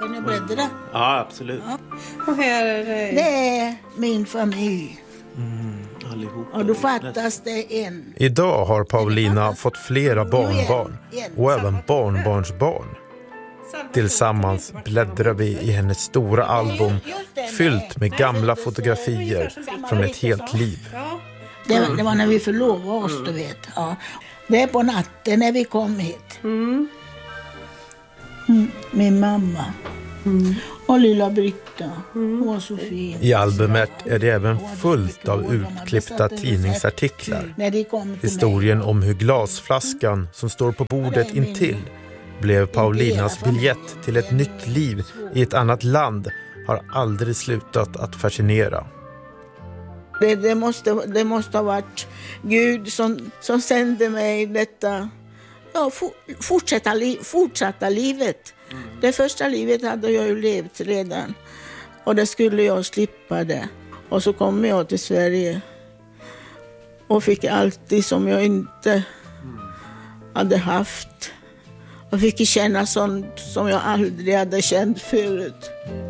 Kan jag bläddra? Ja, absolut. Ja. Och här är det... Det är min familj. Allihopa. Och då fattas det en. Idag har Paulina fått flera barnbarn och även barnbarnsbarn. Tillsammans bläddrar vi i hennes stora album fyllt med gamla fotografier från ett helt liv. Det var när vi förlovade oss, du vet. Ja. Det är på natten när vi kom hit. Min mamma. Och lilla Britta. Hon var så fin. I albumet är det även fullt av utklippta tidningsartiklar. Historien om hur glasflaskan som står på bordet intill blev Paulinas biljett till ett nytt liv i ett annat land har aldrig slutat att fascinera. Det måste ha varit Gud som sände mig detta fortsatta livet. Det första livet hade jag ju levt redan. Och det skulle jag slippa det. Och så kom jag till Sverige. Och fick allt som jag inte hade haft. Och fick känna sånt som jag aldrig hade känt förut.